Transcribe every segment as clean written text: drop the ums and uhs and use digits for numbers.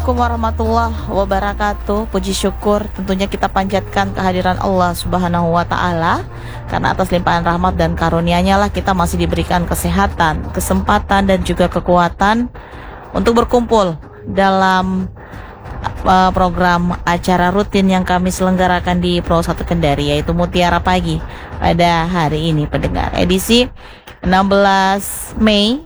Assalamualaikum warahmatullahi wabarakatuh. Puji syukur tentunya kita panjatkan kehadiran Allah Subhanahu wa taala, karena atas limpahan rahmat dan karunia-Nya lah kita masih diberikan kesehatan, kesempatan dan juga kekuatan untuk berkumpul dalam program acara rutin yang kami selenggarakan di Pro 1 Kendari, yaitu Mutiara Pagi pada hari ini, pendengar. Edisi 16 Mei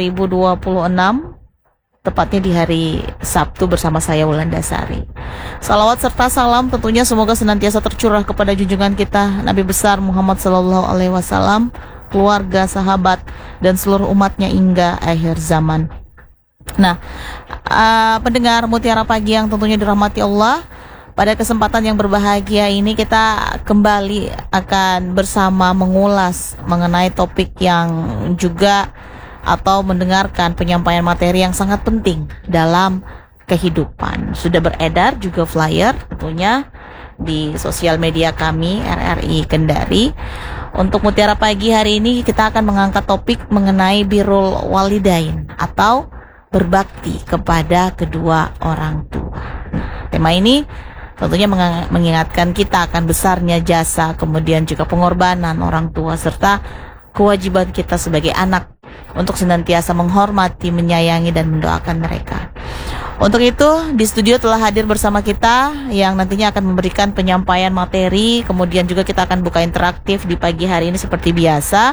2026, tepatnya di hari Sabtu, bersama saya Wulandasari. Salawat serta salam tentunya semoga senantiasa tercurah kepada junjungan kita Nabi besar Muhammad Sallallahu Alaihi Wasallam, keluarga, sahabat, dan seluruh umatnya hingga akhir zaman. Nah, pendengar Mutiara Pagi yang tentunya dirahmati Allah, pada kesempatan yang berbahagia ini kita kembali akan bersama mengulas mengenai topik yang juga atau mendengarkan penyampaian materi yang sangat penting dalam kehidupan. Sudah beredar juga flyer tentunya di sosial media kami RRI Kendari. Untuk Mutiara Pagi hari ini kita akan mengangkat topik mengenai birrul walidain atau berbakti kepada kedua orang tua. Tema ini tentunya mengingatkan kita akan besarnya jasa, kemudian juga pengorbanan orang tua, serta kewajiban kita sebagai anak untuk senantiasa menghormati, menyayangi, dan mendoakan mereka. Untuk itu, di studio telah hadir bersama kita yang nantinya akan memberikan penyampaian materi. Kemudian juga kita akan buka interaktif di pagi hari ini seperti biasa.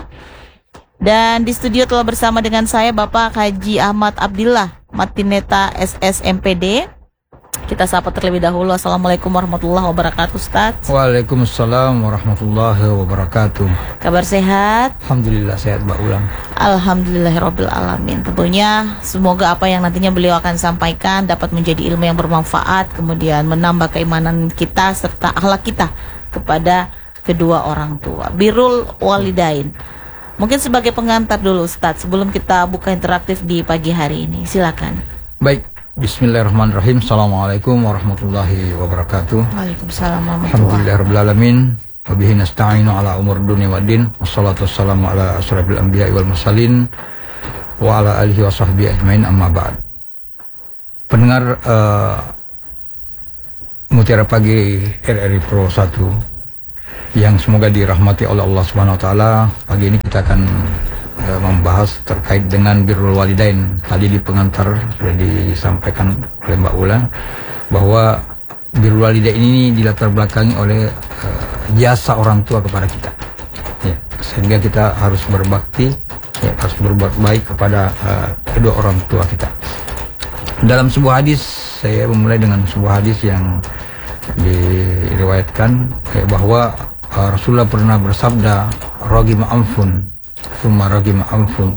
Dan di studio telah bersama dengan saya Bapak Haji Ahmad Abdillah, Matineta SSMPD. Kita sapa terlebih dahulu. Assalamualaikum warahmatullahi wabarakatuh, Ustaz. Waalaikumsalam warahmatullahi wabarakatuh. Kabar sehat? Alhamdulillah sehat, Mbak Ulang. Alhamdulillahirabbil alamin. Tentunya semoga apa yang nantinya beliau akan sampaikan dapat menjadi ilmu yang bermanfaat, kemudian menambah keimanan kita serta akhlak kita kepada kedua orang tua. Birrul walidain. Mungkin sebagai pengantar dulu, Ustaz, sebelum kita buka interaktif di pagi hari ini. Silakan. Baik. Bismillahirrahmanirrahim. Assalamualaikum warahmatullahi wabarakatuh. Waalaikumsalam warahmatullahi. Alhamdulillahirabbil alamin. Wa bihi nasta'inu ala umur dunya waddin. Wassalatu wassalamu ala asyrafil anbiya'i wal mursalin wa ala alihi wa sahbihi ajmain, amma ba'd. Pendengar Mutiara Pagi RRI Pro 1 yang semoga dirahmati oleh Allah Subhanahu wa taala, pagi ini kita akan membahas terkait dengan birrul walidain. Tadi di pengantar sudah disampaikan oleh Mbak Ula bahwa birrul walidain ini dilatar belakangi oleh jasa orang tua kepada kita, ya, sehingga kita harus berbakti, ya, harus berbuat baik kepada kedua orang tua kita. Dalam sebuah hadis, saya memulai dengan sebuah hadis yang diriwayatkan, ya, bahwa Rasulullah pernah bersabda, "Ragima anfun Thumma ragima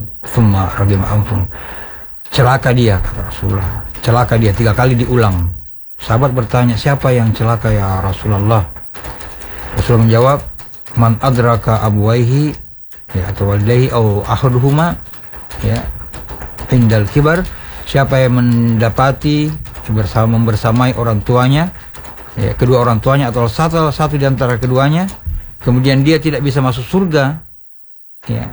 anfun." Celaka dia, kata Rasulullah. Celaka dia, 3 kali diulang. Sahabat bertanya, siapa yang celaka ya Rasulullah? Rasulullah menjawab, man adraka abwaihi, ya, atau walidayhi atau ahaduhuma, ya, indal kibar. Siapa yang mendapati membersamai orang tuanya, ya, kedua orang tuanya atau satu di antara keduanya, kemudian dia tidak bisa masuk surga, ya,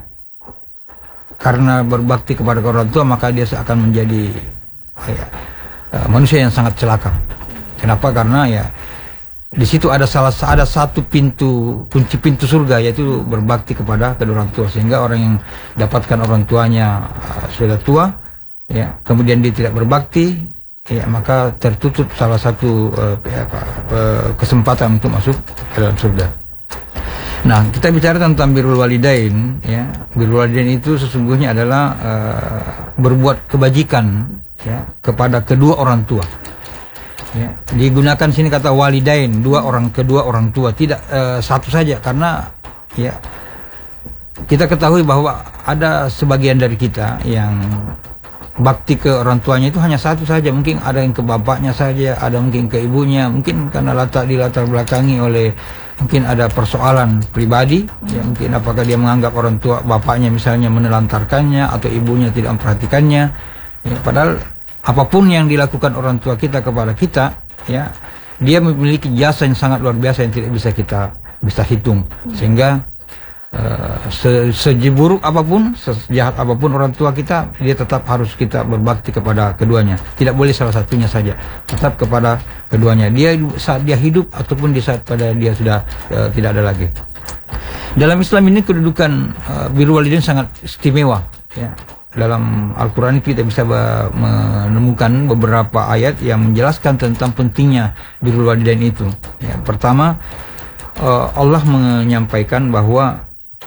karena berbakti kepada orang tua, maka dia akan menjadi, ya, manusia yang sangat celaka. Kenapa? Karena, ya, di situ ada satu kunci pintu surga, yaitu berbakti kepada kedua orang tua. Sehingga orang yang dapatkan orang tuanya sudah tua, ya, kemudian dia tidak berbakti, ya, maka tertutup salah satu kesempatan untuk masuk ke dalam surga. Nah, kita bicara tentang birrul walidain, ya. Birrul walidain itu sesungguhnya adalah berbuat kebajikan, ya, kepada kedua orang tua. Ya. Digunakan sini kata walidain, kedua orang tua, tidak satu saja, karena, ya, kita ketahui bahwa ada sebagian dari kita yang bakti ke orang tuanya itu hanya satu saja. Mungkin ada yang ke bapaknya saja, ada mungkin ke ibunya, mungkin karena dilatar belakangi oleh mungkin ada persoalan pribadi, ya, mungkin apakah dia menganggap orang tua bapaknya misalnya menelantarkannya atau ibunya tidak memperhatikannya, ya, padahal apapun yang dilakukan orang tua kita kepada kita, ya, dia memiliki jasa yang sangat luar biasa yang tidak bisa kita hitung. Sehingga seburuk apapun, sejahat apapun orang tua kita, dia tetap harus kita berbakti kepada keduanya. Tidak boleh salah satunya saja, tetap kepada keduanya. Dia saat dia hidup ataupun di saat pada dia sudah tidak ada lagi. Dalam Islam ini kedudukan birrul walidain sangat istimewa. Ya. Dalam Al-Quran kita bisa menemukan beberapa ayat yang menjelaskan tentang pentingnya birrul walidain itu. Ya, pertama, Allah menyampaikan bahwa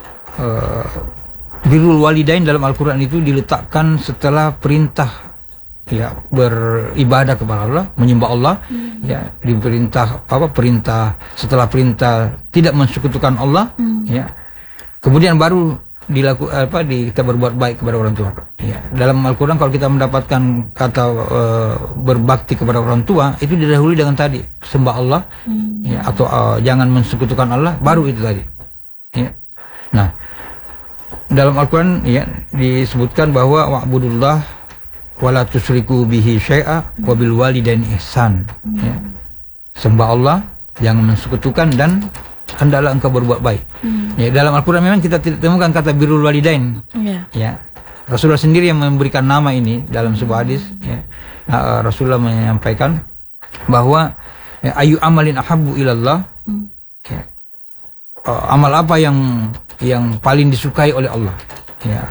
birrul walidain dalam Al-Quran itu diletakkan setelah perintah ya beribadah kepada Allah, menyembah Allah, ya diperintah perintah setelah perintah tidak mensekutukan Allah, ya kemudian baru kita berbuat baik kepada orang tua. Ya, dalam Al-Quran kalau kita mendapatkan kata berbakti kepada orang tua itu didahului dengan tadi sembah Allah, ya atau jangan mensekutukan Allah, baru itu tadi. Ya. Nah, dalam Al-Quran ya disebutkan bahwa wa'budullah wala tusyriku bihi syai'a wa bil walidaini ihsan. Ya. Sembah Allah, jangan mensekutukan, dan hendaklah engkau berbuat baik. Ya, dalam Al-Quran memang kita tidak temukan kata birrul walidain. Ya. Rasulullah sendiri yang memberikan nama ini dalam sebuah hadis. Ya. Rasulullah menyampaikan bahwa ya, ayu amalin ahabbu ilallah. Ya. Amal apa yang paling disukai oleh Allah? Ya.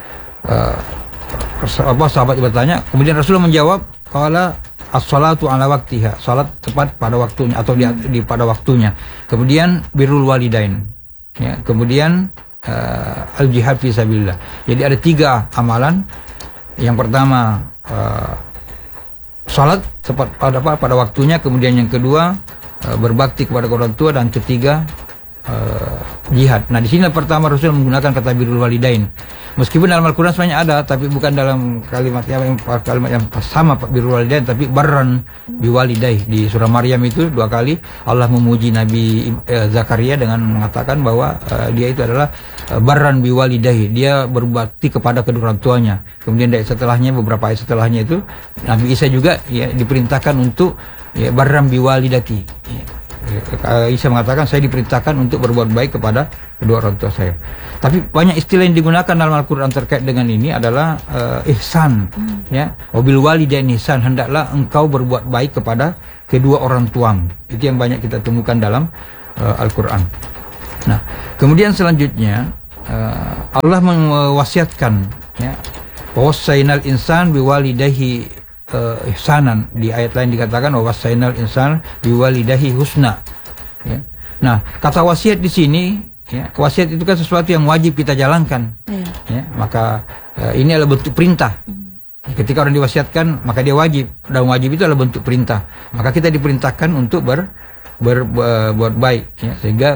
Sahabat bertanya, kemudian Rasulullah menjawab, qala as-salatu ala waktiha, salat tepat pada waktunya atau di pada waktunya. Kemudian birrul walidain. Ya, kemudian al-jihad fi sabilillah. Jadi ada 3 amalan. Yang pertama salat tepat pada waktunya, kemudian yang kedua berbakti kepada orang tua, dan ketiga jihad. Nah, di sini pertama Rasul menggunakan kata birrul walidain. Meskipun dalam Al-Quran sebenarnya ada, tapi bukan dalam kalimat yang sama birrul walidain, tapi barran biwalidayh. Di surah Maryam itu 2 kali Allah memuji Nabi Zakaria dengan mengatakan bahwa dia itu adalah barran biwalidayh, dia berbakti kepada kedua orang tuanya. Kemudian dari setelahnya, beberapa ayat setelahnya itu Nabi Isa juga ya diperintahkan untuk ya barran biwalidati. Isa mengatakan, saya diperintahkan untuk berbuat baik kepada kedua orang tua saya. Tapi banyak istilah yang digunakan dalam Al-Quran terkait dengan ini adalah ihsan, ya, wabil walidain ihsan, hendaklah engkau berbuat baik kepada kedua orang tuamu. Itu yang banyak kita temukan dalam Al-Quran. Nah, kemudian selanjutnya Allah mewasiatkan, ya, wassainal insan biwalidayhi ihsanan. Di ayat lain dikatakan wasainal insan biwalidahi husna. Ya. Nah, kata wasiat di sini, ya, wasiat itu kan sesuatu yang wajib kita jalankan. Ya, maka ini adalah bentuk perintah. Ketika orang diwasiatkan, maka dia wajib, dan wajib itu adalah bentuk perintah. Maka kita diperintahkan untuk berbuat baik. Ya, sehingga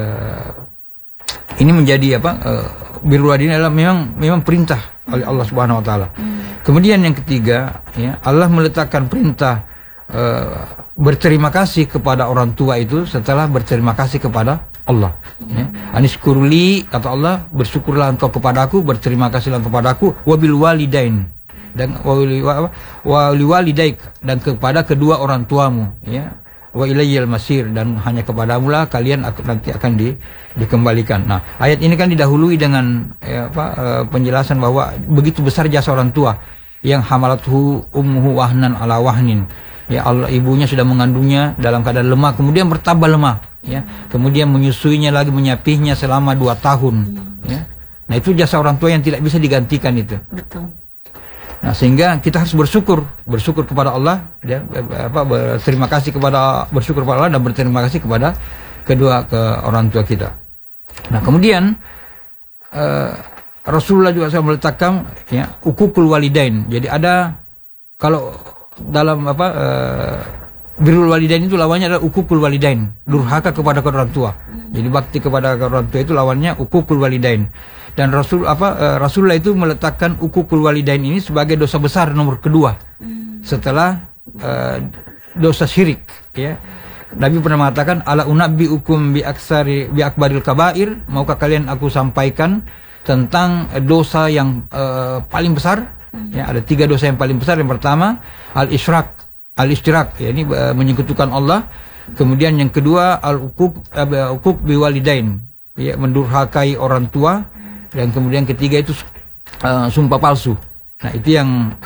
ini menjadi birrul walidain adalah memang perintah oleh Allah Subhanahu wa taala. Kemudian yang ketiga, ya, Allah meletakkan perintah berterima kasih kepada orang tua itu setelah berterima kasih kepada Allah. Ya. Aniskurli, kata Allah, bersyukurlah engkau kepadaku, berterima kasihlah kepadaku, wabil walidain, dan wali walidaik, dan kepada kedua orang tuamu, ya. Wa ilayyal masir, dan hanya kepadamu lah kalian nanti akan dikembalikan. Nah, ayat ini kan didahului dengan penjelasan bahwa begitu besar jasa orang tua, yang hamalathu ummuhu wahnan ala wahnin. Ya, Allah, ibunya sudah mengandungnya dalam keadaan lemah, kemudian bertambah lemah, ya. Kemudian menyusuinya lagi, menyapihnya selama 2 tahun, ya. Nah, itu jasa orang tua yang tidak bisa digantikan itu. Betul. Nah, sehingga kita harus bersyukur kepada Allah, ya, berterima kasih bersyukur kepada Allah, dan berterima kasih kepada kedua orang tua kita. Nah, kemudian Rasulullah juga meletakkan, ya, uququl walidain. Jadi ada, kalau dalam birrul walidain itu lawannya adalah uququl walidain, durhaka kepada kedua orang tua. Jadi bakti kepada kedua orang tua itu lawannya uququl walidain. Dan Rasulullah itu meletakkan uququl walidain ini sebagai dosa besar nomor kedua setelah dosa syirik, ya. Nabi pernah mengatakan, ala unabbiukum bi akbaril kabair, maukah kalian aku sampaikan tentang dosa yang paling besar? Ya, ada 3 dosa yang paling besar. Yang pertama al-isyrak, ya, ini menyekutukan Allah. Kemudian yang kedua al-uquq biwalidain, ya, mendurhakai orang tua, dan kemudian ketiga itu sumpah palsu. Nah, itu yang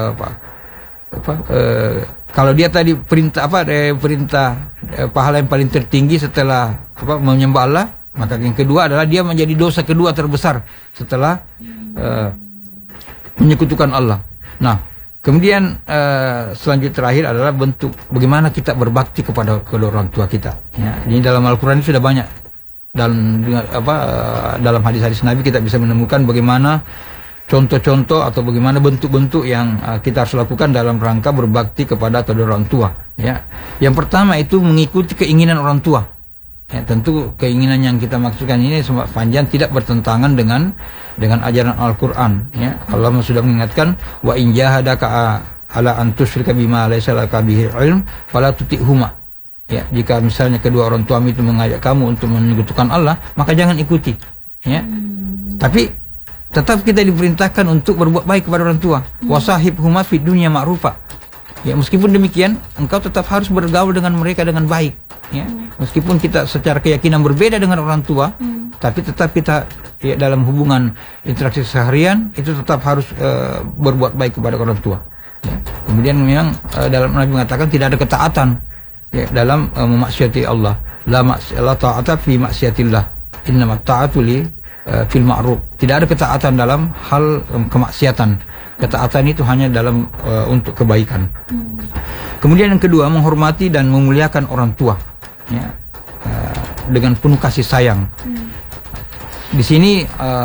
kalau dia tadi perintah pahala yang paling tertinggi setelah menyembah Allah, maka yang kedua adalah dia menjadi dosa kedua terbesar setelah menyekutukan Allah. Nah, kemudian selanjutnya terakhir adalah bentuk bagaimana kita berbakti kepada kedua orang tua kita. Ya, ini dalam Al-Quran sudah banyak, dan dalam hadis-hadis Nabi kita bisa menemukan bagaimana contoh-contoh atau bagaimana bentuk-bentuk yang kita harus lakukan dalam rangka berbakti kepada kedua orang tua. Ya, yang pertama itu mengikuti keinginan orang tua. Ya, tentu keinginan yang kita maksudkan ini semua panjang tidak bertentangan dengan ajaran Al-Quran. Ya, Allah sudah mengingatkan, wa in jahadaka ala an tusyrika bima laysa laka bihi ilm fala tuti'huma. Ya, jika misalnya kedua orang tuamu itu mengajak kamu untuk menyekutukan Allah, maka jangan ikuti. Ya, tapi tetap kita diperintahkan untuk berbuat baik kepada orang tua. Wasahibhuma fid dunya ma'rufa. Ya, meskipun demikian, engkau tetap harus bergaul dengan mereka dengan baik. Ya, meskipun kita secara keyakinan berbeda dengan orang tua, tapi tetap kita dalam hubungan interaksi seharian itu tetap harus berbuat baik kepada orang tua. Ya. Kemudian memang dalam Nabi mengatakan tidak ada ketaatan dalam memaksiati Allah. La ta'ata fi maksiatillah. Innamat ta'atu li fil ma'ruf. Tidak ada ketaatan dalam hal kemaksiatan. Ketaatan itu hanya dalam untuk kebaikan. Kemudian yang kedua, menghormati dan memuliakan orang tua. Ya, dengan penuh kasih sayang. Di sini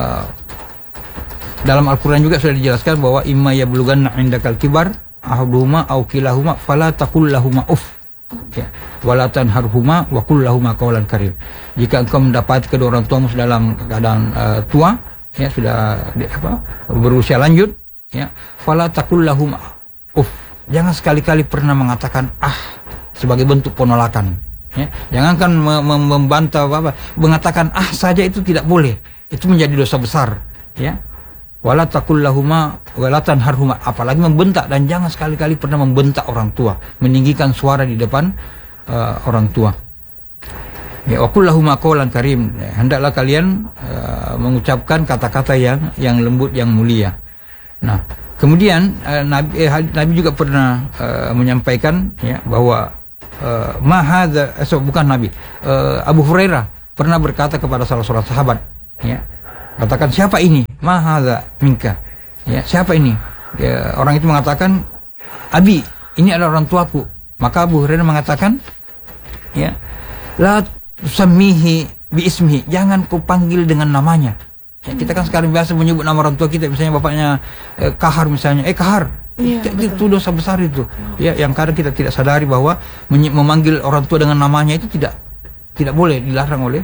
dalam Al-Quran juga sudah dijelaskan bahwa imma yablughanna 'indakal kibar ahaduhuma aw kilahuma fala taqul lahumu uff. Ya, wala tanharhuma wa qul lahumu qawlan karim. Jika engkau mendapat kedua orang tuamu dalam keadaan tua, ya, sudah berusia lanjut, ya, fala taqul lahumu uff. Jangan sekali-kali pernah mengatakan sebagai bentuk penolakan. Ya, jangankan membantah mengatakan saja itu tidak boleh. Itu menjadi dosa besar. Ya. Wala taqul lahuma wala tanharhuma, apalagi membentak, dan jangan sekali-kali pernah membentak orang tua, meninggikan suara di depan orang tua. Ya, wa qul lahuma qawlan karim. Ya, hendaklah kalian mengucapkan kata-kata yang lembut, yang mulia. Nah, kemudian Nabi juga pernah menyampaikan, ya, bahwa bukan Nabi, Abu Hurairah pernah berkata kepada salah seorang sahabat, ya, katakan, siapa ini? Mahadza minka. Ya, siapa ini? Ya, orang itu mengatakan, Abi, ini adalah orang tuaku. Maka Abu Hurairah mengatakan, ya, la tusammihi bi ismihi, jangan kau panggil dengan namanya. Ya, kita kan sekarang biasa menyebut nama orang tua kita, misalnya bapaknya Kahar misalnya, Kahar. Ya, itu dosa besar itu. Ya, yang kadang kita tidak sadari bahwa memanggil orang tua dengan namanya itu tidak boleh, dilarang oleh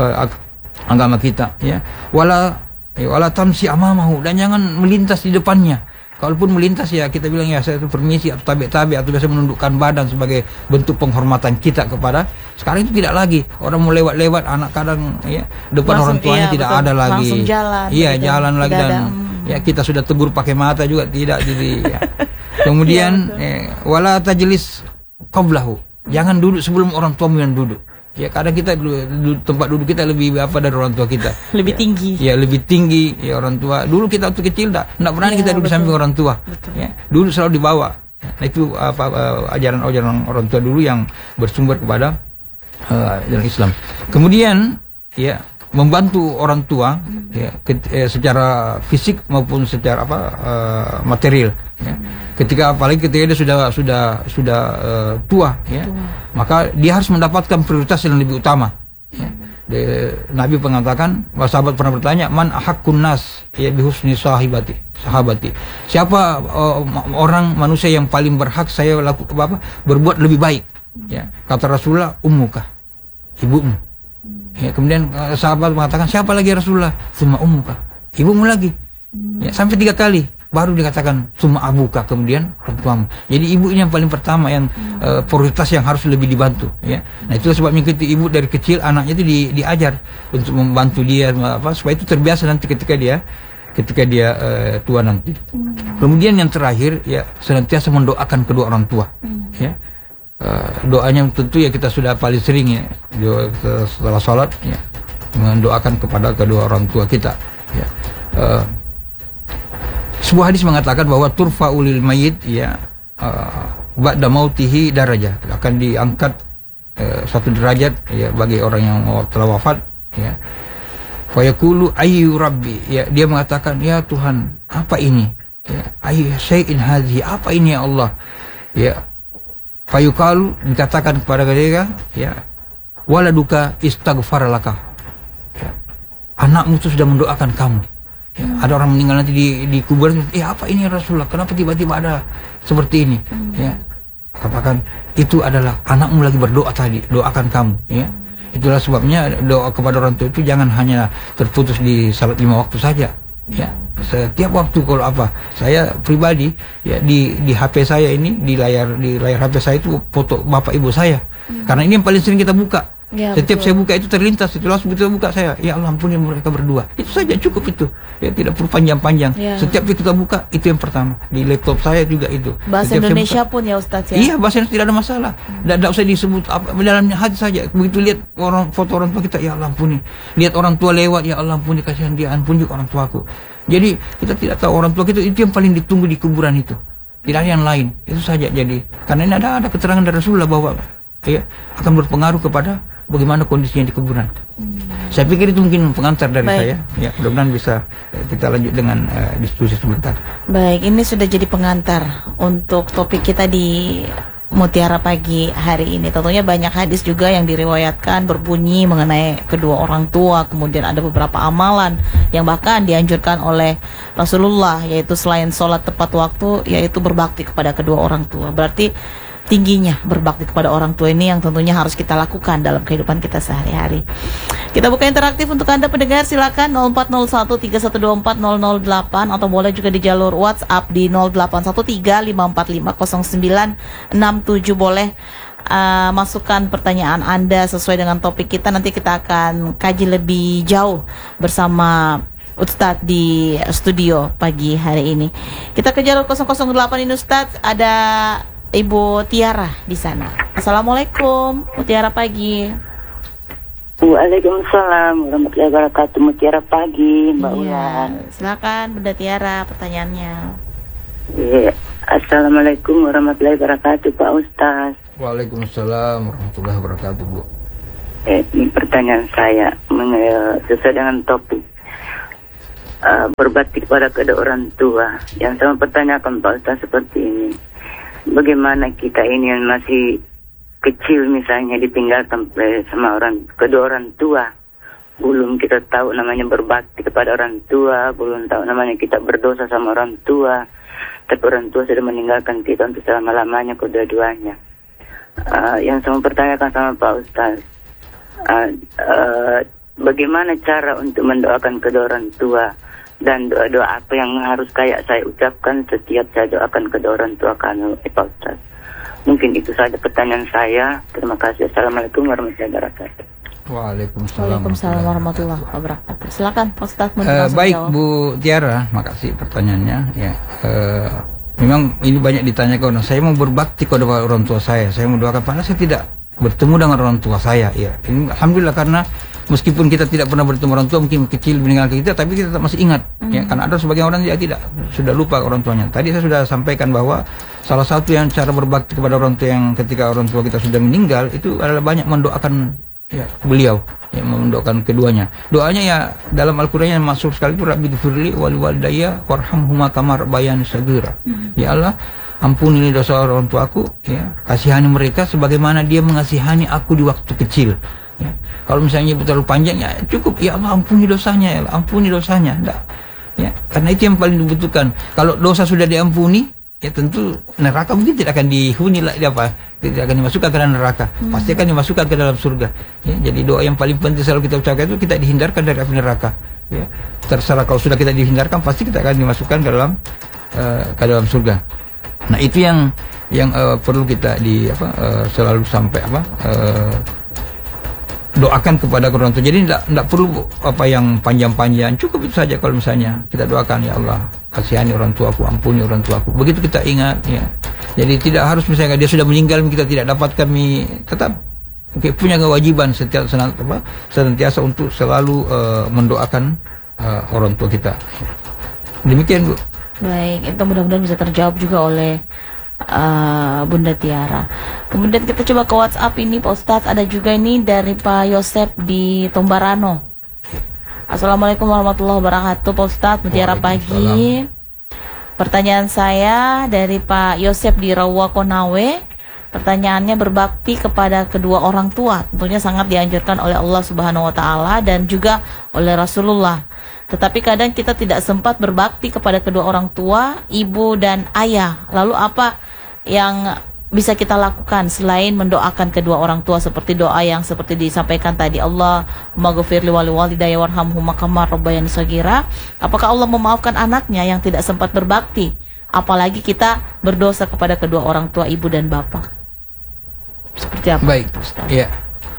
agama kita. Ya, wala tamsi amamahu, dan jangan melintas di depannya. Kalaupun melintas, ya kita bilang, ya saya itu permisi atau tabi atau biasa menundukkan badan sebagai bentuk penghormatan kita kepada. Sekarang itu tidak lagi. Orang mau lewat-lewat, anak kadang, ya, depan langsung, orang tuanya tidak ada lagi. Jalan, iya, jalan lagi, dan ya kita sudah tegur pakai mata juga tidak. Jadi ya. Kemudian wala tajlis qablahu, jangan duduk sebelum orang tuamu yang duduk. Ya, kadang kita tempat duduk kita lebih dari orang tua kita. Lebih tinggi. Ya, lebih tinggi ya orang tua. Dulu kita waktu kecil enggak berani kita duduk samping orang tua. Betul. Ya, dulu selalu di bawah. Nah, itu ajaran orang tua dulu yang bersumber kepada ajaran Islam. Kemudian, ya, membantu orang tua, ya, secara fisik maupun secara material. Ya. Apalagi ketika dia sudah tua, ya, maka dia harus mendapatkan prioritas yang lebih utama. Ya. Nabi mengatakan, sahabat pernah bertanya, man ahaqqun nas ya bihusni sahabati. Siapa orang manusia yang paling berhak saya berbuat lebih baik? Ya. Kata Rasulullah, ummuka, ibumu. Ya, kemudian sahabat mengatakan, siapa lagi Rasulullah? Summa ummuka, ibumu lagi. Ya, sampai 3 kali baru dikatakan summa abuka, kemudian orang tuamu. Jadi ibu ini yang paling pertama, yang prioritas yang harus lebih dibantu. Ya. Nah, itulah sebabnya ibu dari kecil anaknya itu diajar untuk membantu dia supaya itu terbiasa nanti ketika dia tua nanti. Kemudian yang terakhir, ya, senantiasa mendoakan kedua orang tua. Ya. Doanya tentu ya kita sudah paling sering, ya, setelah sholat, ya, mendoakan kepada kedua orang tua kita. Ya. Sebuah hadis mengatakan bahwa turfa'ulil mayyit ya ba'da mautihi darajah, akan diangkat satu derajat ya bagi orang yang telah wafat ya. Fa yaqulu ayyu rabbi, ya dia mengatakan ya Tuhan, apa ini? Ya, ayyu syai'in hadhi, apa ini ya Allah? Ya. Fa yuqalu, dikatakan kepada mereka ya, waladuka istaghfar laka. Ya. Anakmu itu sudah mendoakan kamu. Ya, ada orang meninggal nanti di kuburan, apa ini ya Rasulullah? Kenapa tiba-tiba ada seperti ini? Ya, katakan itu adalah anakmu lagi berdoa tadi, doakan kamu. Ya, itulah sebabnya doa kepada orang tua itu jangan hanya terputus di salat 5 waktu saja. Ya, setiap waktu. Kalau apa? Saya pribadi ya di HP saya ini, di layar HP saya itu foto bapak ibu saya. Karena ini yang paling sering kita buka. Ya, setiap saya buka itu terlintas, itu langsung kita buka saya, ya Allah ampuni mereka berdua. Itu saja cukup itu. Ya, tidak perlu panjang-panjang. Ya. Setiap kita buka itu yang pertama. Di laptop saya juga itu. Bahasa setiap Indonesia pun ya Ustaz ya. Iya, bahasa Indonesia tidak ada masalah. Tidak usah disebut apa, dalam hati saja. Begitu lihat foto orang tua kita, ya Allah ampuni. Lihat orang tua lewat, ya Allah ampuni, kasihan dia, ampuni juga orang tuaku. Jadi kita tidak tahu orang tua kita itu yang paling ditunggu di kuburan itu. Tidak ada yang lain. Itu saja. Jadi karena ini ada keterangan dari Rasulullah bahwa ya akan berpengaruh kepada bagaimana kondisinya di kuburan. Saya pikir itu mungkin pengantar dari saya. Ya, mudah-mudahan bisa kita lanjut dengan diskusi sebentar. Baik, ini sudah jadi pengantar untuk topik kita di Mutiara Pagi hari ini. Tentunya banyak hadis juga yang diriwayatkan berbunyi mengenai kedua orang tua. Kemudian ada beberapa amalan yang bahkan dianjurkan oleh Rasulullah, yaitu selain sholat tepat waktu, yaitu berbakti kepada kedua orang tua. Berarti tingginya berbakti kepada orang tua ini yang tentunya harus kita lakukan dalam kehidupan kita sehari-hari. Kita buka interaktif untuk Anda pendengar, silakan 040131240008 atau boleh juga di jalur WhatsApp di 081354500967. Boleh masukkan pertanyaan Anda sesuai dengan topik kita. Nanti kita akan kaji lebih jauh bersama Ustadz di studio pagi hari ini. Kita ke jalur 008 ini Ustadz, ada Ibu Tiara di sana. Assalamualaikum, Mutiara Pagi. Waalaikumsalam warahmatullahi wabarakatuh. Mutiara Pagi, Mbak Ulan. Silakan Bunda Tiara, pertanyaannya. Assalamualaikum warahmatullahi wabarakatuh, Pak Ustaz. Waalaikumsalam warahmatullahi wabarakatuh, Bu. Ini pertanyaan saya sesuai dengan topik berbakti kepada kedua orang tua. Yang saya pertanyakan Pak Ustaz seperti ini. Bagaimana kita ini yang masih kecil misalnya ditinggalkan sama kedua orang tua, belum kita tahu namanya berbakti kepada orang tua, belum tahu namanya kita berdosa sama orang tua, tapi orang tua sudah meninggalkan kita untuk selama-lamanya kedua-duanya. Yang saya mau pertanyakan sama Pak Ustaz, bagaimana cara untuk mendoakan kedua orang tua? Dan doa-doa apa yang harus kayak saya ucapkan setiap saya doakan kedua orang tua kami, Pak Ustaz? Mungkin itu saja pertanyaan saya. Terima kasih. Assalamualaikum warahmatullahi wabarakatuh. Waalaikumsalam warahmatullahi wabarakatuh. Silakan Pak Ustaz. Baik Bu Tiara, makasih pertanyaannya. Ya, memang ini banyak ditanyakan. Saya mau berbakti kepada orang tua saya mau doakan, padahal saya tidak bertemu dengan orang tua saya. Ya, ini alhamdulillah, karena meskipun kita tidak pernah bertemu orang tua, mungkin kecil meninggalkan kita, tapi kita tetap masih ingat. Ya, karena ada sebagian orang yang tidak, sudah lupa orang tuanya. Tadi saya sudah sampaikan bahwa salah satu yang cara berbakti kepada orang tua yang ketika orang tua kita sudah meninggal itu adalah banyak mendoakan ya beliau, ya, mendoakan keduanya. Doanya ya dalam Al-Qur'an yang masuk sekali itu Rabbighfirli wa liwalidayya warhamhuma kama rabbayani shaghira. Ya Allah, ampuni dosa orang tuaku, ya, kasihani mereka sebagaimana dia mengasihani aku di waktu kecil. Ya. Kalau misalnya terlalu panjang, ya cukup, ya Allah ampuni dosanya, ya Allah ampuni dosanya. Enggak. Ya, karena itu yang paling dibutuhkan. Kalau dosa sudah diampuni, ya tentu neraka mungkin tidak akan dihuni lah, tidak akan dimasukkan ke dalam neraka, pasti akan dimasukkan ke dalam surga. Ya, jadi doa yang paling penting selalu kita ucapkan itu kita dihindarkan dari api neraka. Ya, terserah kalau sudah kita dihindarkan, pasti kita akan dimasukkan ke dalam surga. Nah itu yang perlu kita selalu sampai doakan kepada orang tua. Jadi tidak perlu yang panjang-panjang, cukup itu saja. Kalau misalnya kita doakan, ya Allah kasihani orang tuaku, ampuni orang tuaku, begitu kita ingat, ya. Jadi tidak harus misalnya dia sudah meninggal kita tidak dapat, kami tetap punya kewajiban senantiasa untuk selalu mendoakan orang tua kita. Demikian, Bu. Baik, itu mudah-mudahan bisa terjawab juga oleh Bunda Tiara. Kemudian kita coba ke WhatsApp ini, Pak Ustadz. Ada juga ini dari Pak Yosep di Tombarano. Assalamualaikum warahmatullahi wabarakatuh, Pak Ustadz. Mutiara pagi. Pertanyaan saya dari Pak Yosep di Rawa Konawe. Pertanyaannya, berbakti kepada kedua orang tua tentunya sangat dianjurkan oleh Allah Subhanahu wa taala dan juga oleh Rasulullah. Tetapi kadang kita tidak sempat berbakti kepada kedua orang tua, ibu dan ayah. Lalu apa yang bisa kita lakukan selain mendoakan kedua orang tua seperti doa yang seperti disampaikan tadi, Allahumma ghfirli wali walidayya warhamhuma kama rabbayani shaghira? Apakah Allah memaafkan anaknya yang tidak sempat berbakti? Apalagi kita berdosa kepada kedua orang tua, ibu dan bapak. Seperti apa? Baik, ya.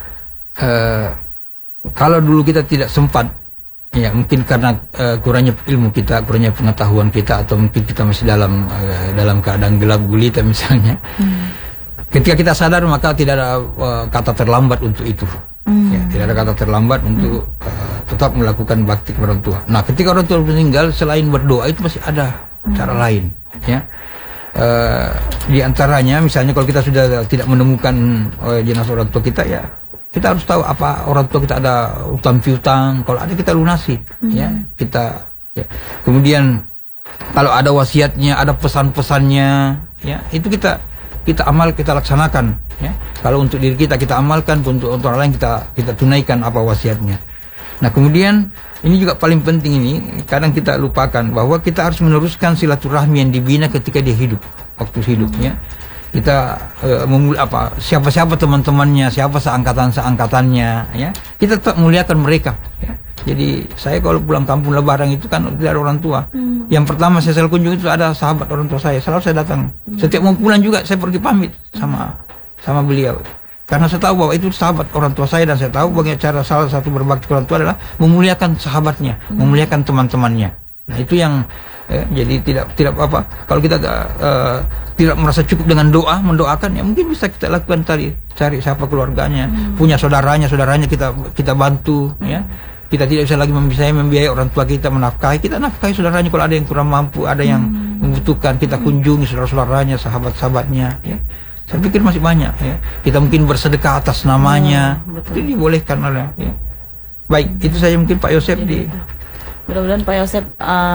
Kalau dulu kita tidak sempat, ya mungkin karena kurangnya ilmu kita, kurangnya pengetahuan kita, atau mungkin kita masih dalam keadaan gelap gulita misalnya. Ketika kita sadar, maka tidak ada kata terlambat untuk itu. Ya, tidak ada kata terlambat untuk tetap melakukan bakti kepada orang tua. Nah, ketika orang tua meninggal, selain berdoa itu masih ada cara lain. Ya, di antaranya misalnya kalau kita sudah tidak menemukan jenazah orang tua kita, ya kita harus tahu apa orang tua kita ada utang piutang, kalau ada kita lunasi. Ya, kita ya. Kemudian kalau ada wasiatnya, ada pesan-pesannya, ya itu kita amal, kita laksanakan. Ya, kalau untuk diri kita amalkan, untuk orang lain kita tunaikan apa wasiatnya. Nah, kemudian ini juga paling penting, ini kadang kita lupakan bahwa kita harus meneruskan silaturahmi yang dibina ketika dia hidup, waktu hidupnya. Kita siapa-siapa teman-temannya, siapa seangkatannya, ya kita tetap muliakan mereka. Ya. Jadi saya kalau pulang kampung Lebaran itu kan dari orang tua. Yang pertama saya selalu kunjungi itu ada sahabat orang tua saya, selalu saya datang. Setiap mau pulang juga saya pergi pamit sama beliau. Karena saya tahu bahwa itu sahabat orang tua saya, dan saya tahu bagaimana cara salah satu berbakti orang tua adalah memuliakan sahabatnya, memuliakan teman-temannya. Nah, itu yang jadi tidak apa. Kalau kita tidak merasa cukup dengan doa, mendoakan, ya mungkin bisa kita lakukan cari siapa keluarganya, punya saudaranya kita bantu, ya. Kita tidak bisa lagi membiayai orang tua kita, kita nafkahi saudaranya. Kalau ada yang kurang mampu, ada yang membutuhkan, kita kunjungi saudara-saudaranya, sahabat-sahabatnya, ya. Saya pikir masih banyak, ya. Kita mungkin bersedekah atas namanya, itu dibolehkan oleh. Ya. Baik, itu saja mungkin Pak Yosep di. Mudah-mudahan Pak Yosep